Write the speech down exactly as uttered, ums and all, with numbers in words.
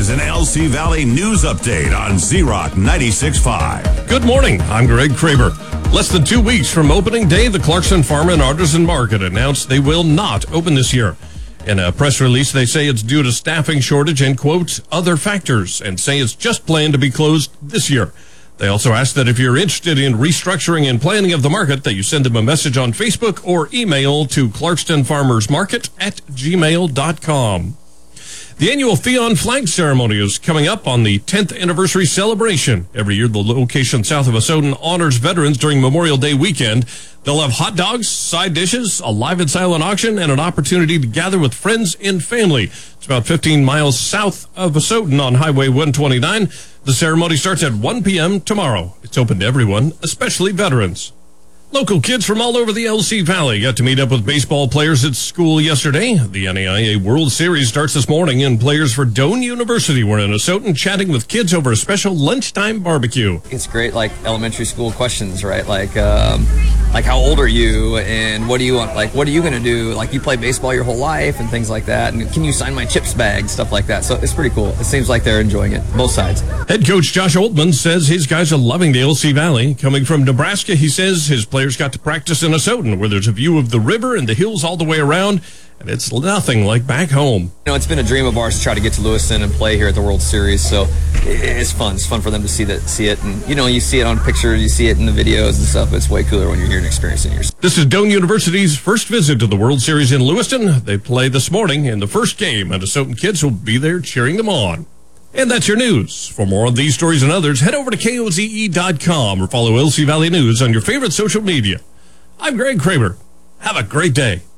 is an L C Valley news update on Z-Rock ninety-six point five. Good morning. I'm Greg Kramer. Less than two weeks from opening day, the Clarkston Farm and Artisan Market announced they will not open this year. In a press release, they say it's due to staffing shortage and, quote, other factors, and say it's just planned to be closed this year. They also ask that if you're interested in restructuring and planning of the market, that you send them a message on Facebook or email to clarkston farmers market at gmail dot com. The annual Theon Flag Ceremony is coming up on the tenth anniversary celebration. Every year, the location south of Asotin honors veterans during Memorial Day weekend. They'll have hot dogs, side dishes, a live and silent auction, and an opportunity to gather with friends and family. It's about fifteen miles south of Asotin on Highway one twenty-nine. The ceremony starts at one p.m. tomorrow. It's open to everyone, especially veterans. Local kids from all over the L C Valley got to meet up with baseball players at school yesterday. The N A I A World Series starts this morning, and players for Doane University were in Asotin chatting with kids over a special lunchtime barbecue. It's great, like elementary school questions, right? Like, um, like how old are you, and what do you want? Like, what are you going to do? Like, you play baseball your whole life, and things like that. And can you sign my chips bag? Stuff like that. So it's pretty cool. It seems like they're enjoying it, both sides. Head coach Josh Oltman says his guys are loving the L C Valley. Coming from Nebraska, he says his players got to practice in Asotin, where there's a view of the river and the hills all the way around, and it's nothing like back home. You know, it's been a dream of ours to try to get to Lewiston and play here at the World Series, so it's fun. It's fun for them to see that, see it, and you know, you see it on pictures, you see it in the videos and stuff. It's way cooler when you're here and experiencing it yourself. This is Doane University's first visit to the World Series in Lewiston. They play this morning in the first game, and Asotin kids will be there cheering them on. And that's your news. For more on these stories and others, head over to K O Z E dot com or follow L C Valley News on your favorite social media. I'm Greg Kramer. Have a great day.